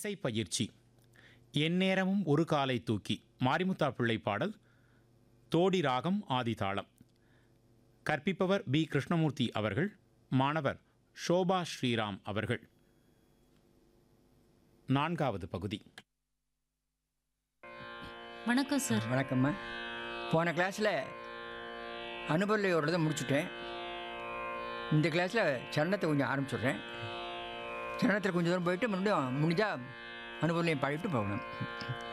இசைப்பயிற்சி எந்நேரமும் ஒரு காலை தூக்கி மாரிமுத்தா பிள்ளை பாடல் தோடி ராகம் ஆதிதாளம். கற்பிப்பவர் பி கிருஷ்ணமூர்த்தி அவர்கள். மாணவர் ஷோபா ஸ்ரீராம் அவர்கள். 4வது பகுதி. வணக்கம் சார். வணக்கம்மா. போன கிளாஸில் அனுபவலையோட முடிச்சுட்டேன். இந்த கிளாஸில் சரணத்தை கொஞ்சம் ஆரம்பிச்சுட்றேன். சரணத்தில் கொஞ்சம் தூரம் போயிட்டு மறுபடியும் முடிஞ்சால் அனுபவலையும் பாடிட்டு போகணும்.